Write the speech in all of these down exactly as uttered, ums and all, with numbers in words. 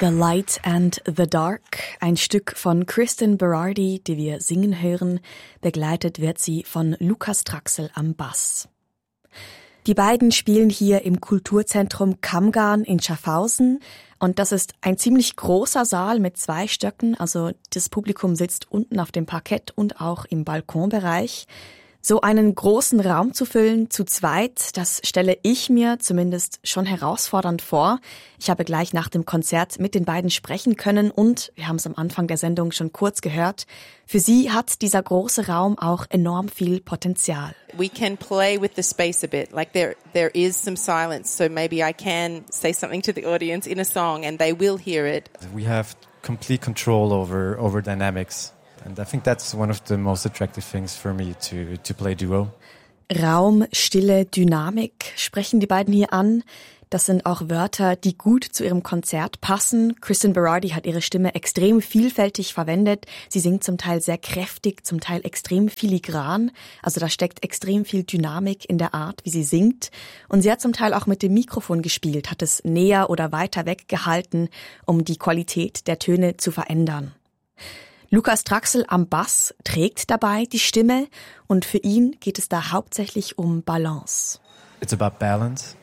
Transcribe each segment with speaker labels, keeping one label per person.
Speaker 1: The Light and the Dark, ein Stück von Kristen Berardi, die wir singen hören. Begleitet wird sie von Lukas Traxel am Bass. Die beiden spielen hier im Kulturzentrum Kammgarn in Schaffhausen. Und das ist ein ziemlich großer Saal mit zwei Stöcken. Also das Publikum sitzt unten auf dem Parkett und auch im Balkonbereich. So einen großen Raum zu füllen, zu zweit, das stelle ich mir zumindest schon herausfordernd vor. Ich habe gleich nach dem Konzert mit den beiden sprechen können und, wir haben es am Anfang der Sendung schon kurz gehört, für sie hat dieser große Raum auch enorm viel Potenzial.
Speaker 2: We can play with the space a bit, like there there is some silence, so maybe I can say something to the audience in a song and they will hear it.
Speaker 3: We have complete control over over dynamics. And I think that's one of the most attractive things for me to to play duo.
Speaker 1: Raum, Stille, Dynamik sprechen die beiden hier an. Das sind auch Wörter, die gut zu ihrem Konzert passen. Kristen Berardi hat ihre Stimme extrem vielfältig verwendet. Sie singt zum Teil sehr kräftig, zum Teil extrem filigran. Also da steckt extrem viel Dynamik in der Art, wie sie singt. Und sie hat zum Teil auch mit dem Mikrofon gespielt, hat es näher oder weiter weg gehalten, um die Qualität der Töne zu verändern. Lukas Traxel am Bass trägt dabei die Stimme und für ihn geht es da hauptsächlich um Balance.
Speaker 3: It's about balance.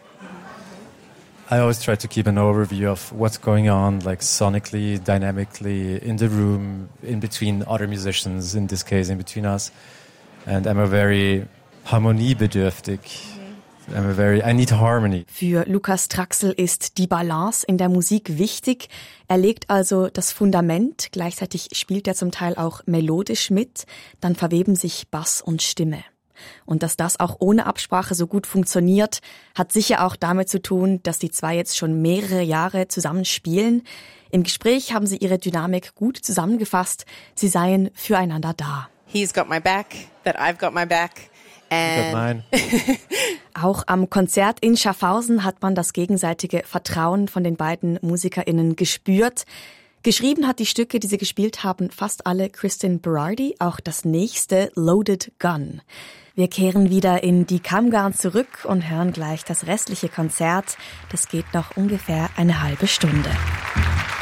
Speaker 3: I always try to keep an overview of what's going on, like sonically, dynamically, in the room, in between other musicians, in this case, in between us. And I'm a very harmoniebedürftig. I'm a very, I need harmony.
Speaker 1: Für Lukas Traxel ist die Balance in der Musik wichtig. Er legt also das Fundament, gleichzeitig spielt er zum Teil auch melodisch mit, dann verweben sich Bass und Stimme. Und dass das auch ohne Absprache so gut funktioniert, hat sicher auch damit zu tun, dass die zwei jetzt schon mehrere Jahre zusammen spielen. Im Gespräch haben sie ihre Dynamik gut zusammengefasst. Sie seien füreinander da.
Speaker 2: He's got my back, that I've got my back. And
Speaker 1: auch am Konzert in Schaffhausen hat man das gegenseitige Vertrauen von den beiden MusikerInnen gespürt. Geschrieben hat die Stücke, die sie gespielt haben, fast alle Kristen Berardi, auch das nächste Loaded Gun. Wir kehren wieder in die Kammgarn zurück und hören gleich das restliche Konzert. Das geht noch ungefähr eine halbe Stunde.